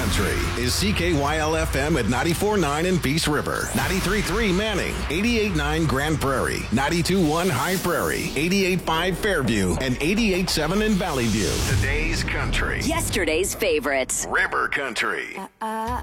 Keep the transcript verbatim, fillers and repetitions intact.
Country is C K Y L F M at ninety-four point nine in Peace River, ninety-three point three Manning, eighty-eight point nine Grand Prairie, ninety-two point one High Prairie, eighty-eight point five Fairview, and eighty-eight point seven in Valley View. Today's country. Yesterday's favorites. River Country. I,